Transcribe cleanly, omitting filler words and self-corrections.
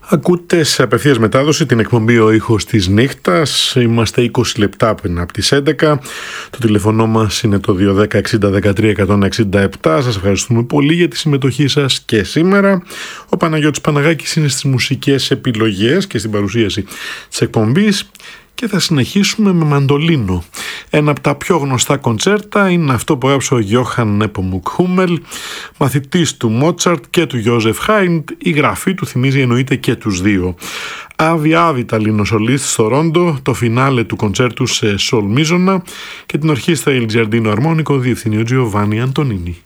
Ακούτε σε απευθείας μετάδοση την εκπομπή «Ο ήχος της νύχτας». Είμαστε 20 λεπτά πριν από τις 11. Το τηλεφωνό μας είναι το 210-60-13-167. Σας ευχαριστούμε πολύ για τη συμμετοχή σας και σήμερα. Ο Παναγιώτης Παναγάκης είναι στις μουσικές επιλογές και στην παρουσίαση της εκπομπής. Και θα συνεχίσουμε με μαντολίνο. Ένα από τα πιο γνωστά κοντσέρτα είναι αυτό που έγραψε ο Γιώχαν Νέπομουκ Χούμελ, μαθητής του Μότσαρτ και του Γιώζεφ Χάιντ. Η γραφή του θυμίζει εννοείται και τους δύο. Άβι Άβι Ιταλίνο σολίστ στο Ρόντο, το φινάλε του κοντσέρτου σε σολ μίζωνα και την ορχήστρα Il Giardino Armonico διευθύνει ο Τζιοβάνι Αντωνίνι.